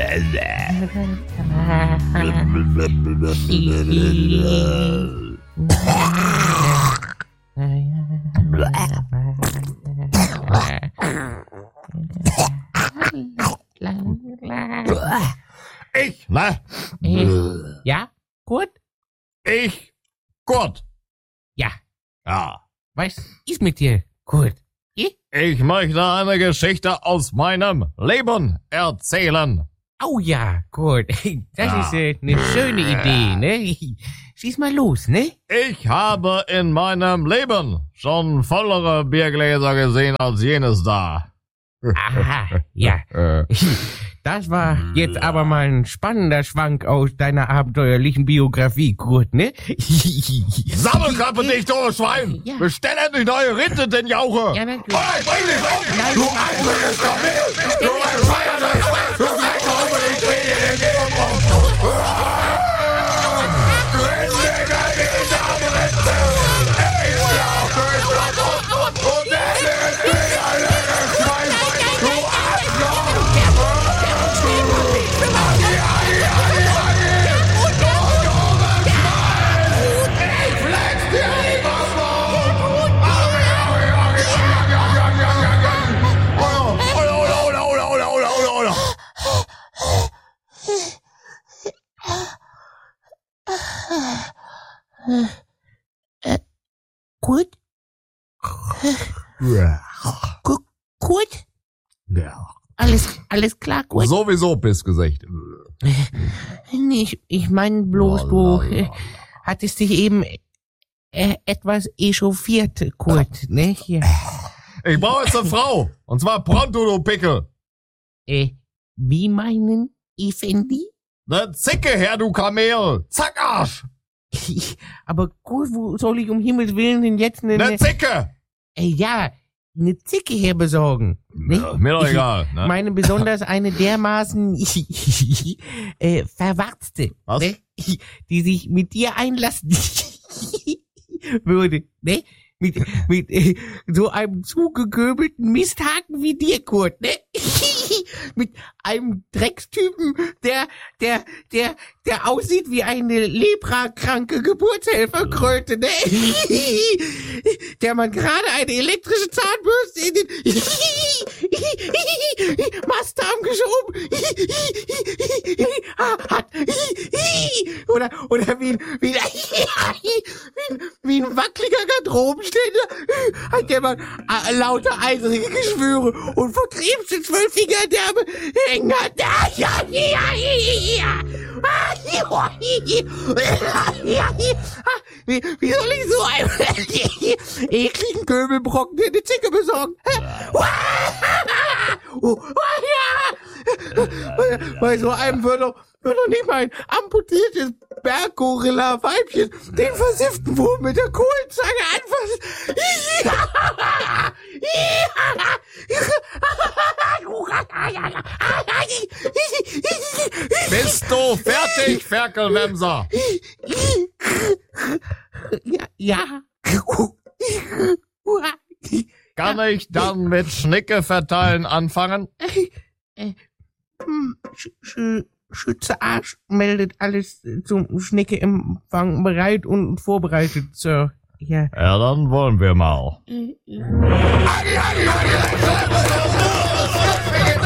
Ich, ne? Ja, gut? Gut. Ja. Ja. Was ist mit dir? Gut. Ich möchte eine Geschichte aus meinem Leben erzählen. Oh ja, gut. Das ist eine schöne Idee, ne? Schieß mal los, ne? Ich habe in meinem Leben schon vollere Biergläser gesehen als jenes da. Aha, ja. Das war jetzt aber mal ein spannender Schwank aus deiner abenteuerlichen Biografie, Kurt, ne? Sammelklappe dich, dummes Schwein! Ja. Bestell endlich neue Ritte, den Jauche! Ja, natürlich. Hey, bring dich um! Nein, Du einziges Kamel! Du ein feiernder Schwein! Du zeigst mir unbedingt, wie dir den Leben Kurt? Kurt? Ja. Alles klar, Kurt? Sowieso Pissgesicht. Nee, ich meine bloß, du hattest dich eben etwas echauffiert, Kurt, ne? Hier. Ich brauche jetzt eine Frau. Und zwar pronto, du Pickel. Wie meinen Effendi? Ne Zicke her, du Kamel. Zack, Arsch. Aber gut, wo soll ich um Himmels Willen denn jetzt Ne Zicke. Ja, eine Zicke herbesorgen. Ne? Ja, mir doch egal. Ich Ne? meine besonders eine dermaßen verwarzte, Was? ne? Die sich mit dir einlassen würde, ne? Mit so einem zugegöbelten Misthaken wie dir, Kurt, ne? Mit einem Dreckstypen, der aussieht wie eine leprakranke Geburtshelferkröte, ne? Der man gerade eine elektrische Zahnbürste in den Mastdarm geschoben hat. Oder wie ein wackeliger Garderobenständer hat der man lauter eisige Geschwüre und verkrebste 12-Finger-Därme hängen hat. Wie soll ich so einen ekligen Göbelbrocken in die Zicke besorgen? Bei so einem würde doch nicht mal ein amputiertes Berggorilla-Weibchen den versifften Wurm mit der Kohlenzange anfassen. Bist du fertig, Ferkelwemser? Ja. Kann ich dann mit Schnicke verteilen anfangen? Schütze Arsch meldet alles zum Schnicke-Empfang bereit und vorbereitet, Sir. Ja. Ja, dann wollen wir mal.